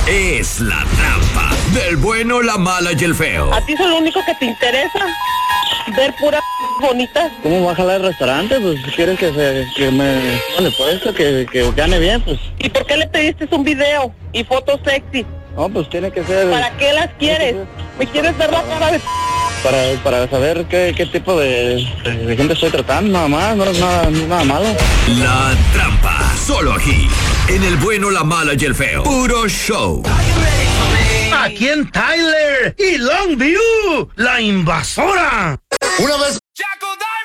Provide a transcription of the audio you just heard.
es La Trampa del bueno, la mala y el feo. ¿A ti es lo único que te interesa? Ver pura bonita. ¿Cómo va a jalar el restaurante? Pues si quieres que me le puesto, que gane bien, pues. ¿Y por qué le pediste un video y fotos sexy? No, pues tiene que ser. ¿Para qué las quieres? ¿Me quieres ver la cara de Para saber qué tipo de gente estoy tratando, nada más, no es nada malo. La Trampa, solo aquí, en el bueno, la mala y el feo. Puro show. Aquí en Tyler y Longview, la invasora. Una vez